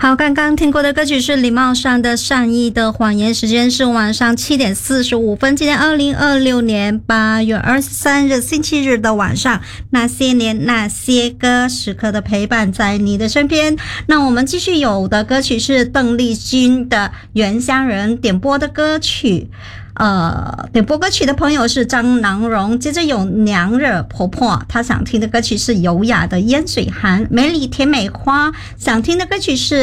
好，刚刚听过的歌曲是礼貌上的善意的谎言，时间是晚上7点45分。今天2026年8月23日星期日的晚上，那些年那些歌时刻的陪伴在你的身边。那我们继续有的歌曲是邓丽君的《原乡人》，点播的歌曲点播歌曲的朋友是张囊荣，接着有娘惹婆婆，她想听的歌曲是优雅的烟水寒，美丽甜美花，想听的歌曲是